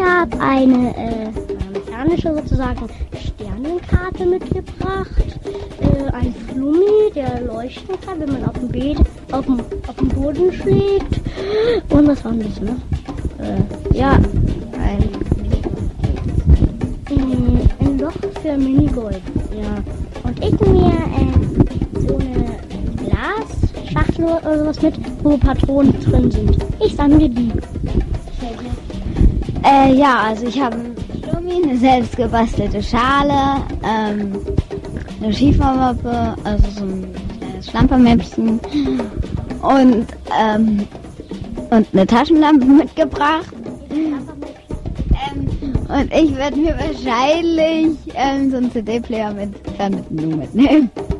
habe eine mechanische sozusagen Sternenkarte mitgebracht. Ein Flummi, der leuchten kann, wenn man auf dem Boden schlägt. Und was war das, ne? Ein Loch für Minigolf, ja. Und ich mir so eine Glasschachtel oder sowas mit, wo Patronen drin sind. Ich sammle die. Also ich habe einen Flummi, eine selbstgebastelte Schale, eine Schiefermappe, also so ein kleines Schlampermäppchen und eine Taschenlampe mitgebracht. Und ich werde mir wahrscheinlich so einen CD-Player mit Fernbedienung mitnehmen.